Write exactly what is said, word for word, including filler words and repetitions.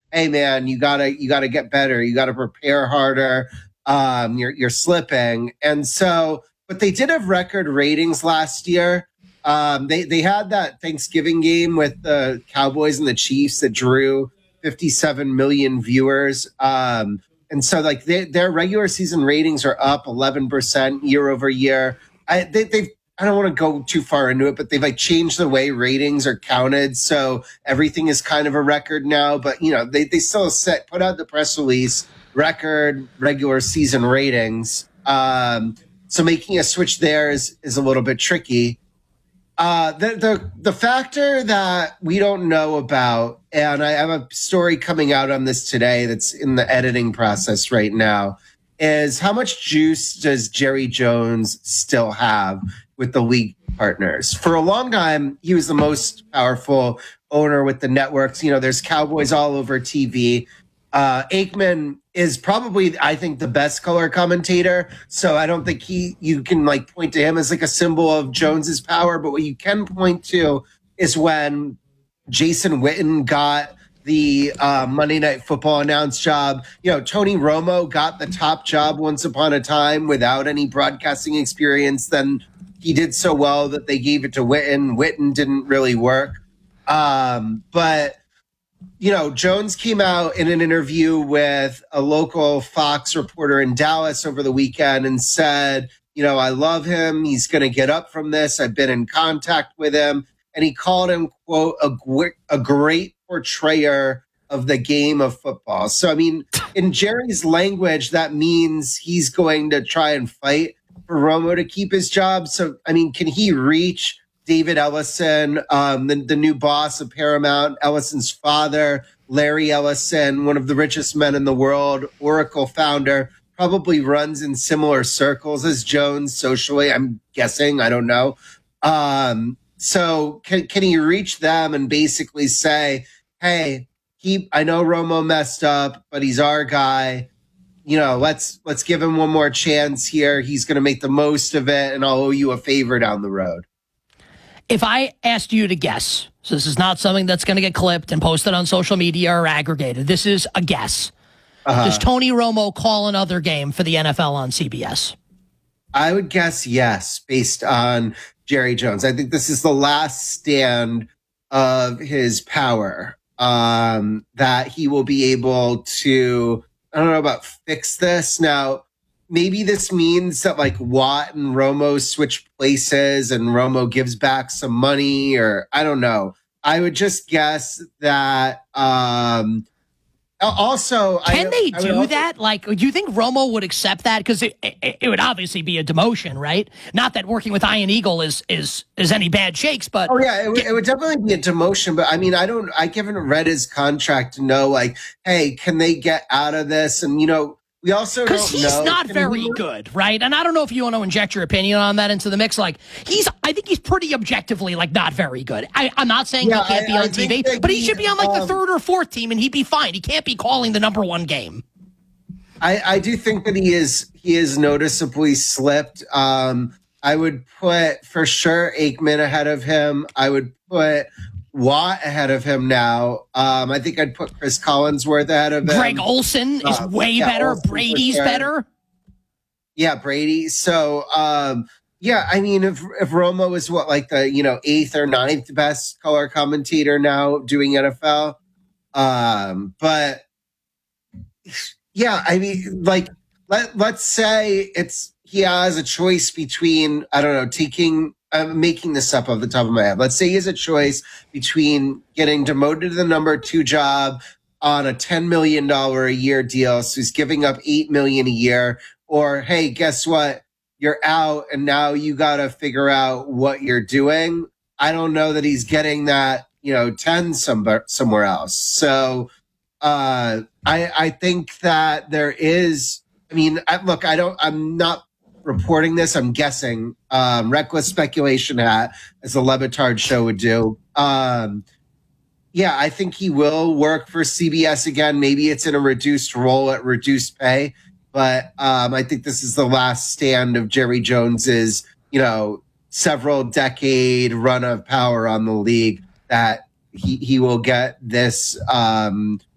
hey man, you gotta you gotta get better, you gotta prepare harder. Um, you're you're slipping, and so but they did have record ratings last year. Um, they they had that Thanksgiving game with the Cowboys and the Chiefs that drew fifty-seven million viewers. Um, and so like they, their regular season ratings are up eleven percent year over year. I they, they've I don't want to go too far into it, but they've like changed the way ratings are counted. So everything is kind of a record now, but you know, they, they still set, put out the press release record regular season ratings. Um, so making a switch there is, is a little bit tricky. Uh, the, the, the factor that we don't know about, and I have a story coming out on this today that's in the editing process right now, is how much juice does Jerry Jones still have with the league partners? For a long time, he was the most powerful owner with the networks. You know, there's Cowboys all over T V. Uh, Aikman is probably, I think, the best color commentator. So I don't think he, you can like point to him as like a symbol of Jones's power. But what you can point to is when Jason Witten got the uh, Monday Night Football announce job. You know, Tony Romo got the top job once upon a time without any broadcasting experience. Then he did so well that they gave it to Witten. Witten didn't really work. Um, but, you know, Jones came out in an interview with a local Fox reporter in Dallas over the weekend and said, you know, I love him. He's going to get up from this. I've been in contact with him. And he called him, quote, a, a great portrayer of the game of football. So, I mean, in Jerry's language, that means he's going to try and fight for Romo to keep his job. So, I mean, can he reach David Ellison, um, the, the new boss of Paramount, Ellison's father, Larry Ellison, one of the richest men in the world, Oracle founder, probably runs in similar circles as Jones socially, I'm guessing. I don't know. Um, so can, can he reach them and basically say, hey, he, I know Romo messed up, but he's our guy. You know, let's let's give him one more chance here. He's going to make the most of it, and I'll owe you a favor down the road. If I asked you to guess, so this is not something that's going to get clipped and posted on social media or aggregated. This is a guess. Uh-huh. Does Tony Romo call another game for the N F L on C B S? I would guess yes, based on Jerry Jones. I think this is the last stand of his power, um, that he will be able to, I don't know about fix this. Now, maybe this means that like Watt and Romo switch places and Romo gives back some money, or I don't know. I would just guess that, um, also, can I, they I do also, that? Like, do you think Romo would accept that? Because it, it, it would obviously be a demotion, right? Not that working with Ian Eagle is is is any bad shakes, but oh yeah, it, it would definitely be a demotion. But I mean, I don't, I haven't read his contract to know, like, hey, can they get out of this? And you know, we also don't know because he's not can very we, good, right? And I don't know if you want to inject your opinion on that into the mix. Like, he's, I think he's pretty objectively like not very good. I, I'm not saying yeah, he can't I, be on I T V, but he, he should be on like um, the third or fourth team, and he'd be fine. He can't be calling the number one game. I, I do think that he is he is noticeably slipped. Um, I would put for sure Aikman ahead of him. I would put Watt ahead of him now. Um, I think I'd put Chris Collinsworth ahead of him. Greg Olson is uh, way yeah, better. Olsen Brady's sure. better. Yeah, Brady. So, um, yeah, I mean, if if Romo is what, like the, you know, eighth or ninth best color commentator now doing N F L. Um, but yeah, I mean, like, let, let's say it's, he has a choice between, I don't know, taking, I'm making this up off the top of my head. Let's say he has a choice between getting demoted to the number two job on a ten million dollars a year deal. So he's giving up eight million dollars a year, or, hey, guess what? You're out and now you got to figure out what you're doing. I don't know that he's getting that, you know, ten somewhere, somewhere else. So, uh, I, I think that there is, I mean, I, look, I don't, I'm not reporting this. I'm guessing, um, reckless speculation hat, as the Le Batard show would do. Um, yeah, I think he will work for C B S again. Maybe it's in a reduced role at reduced pay, but, um, I think this is the last stand of Jerry Jones's, you know, several decade run of power on the league, that he, he will get this, um,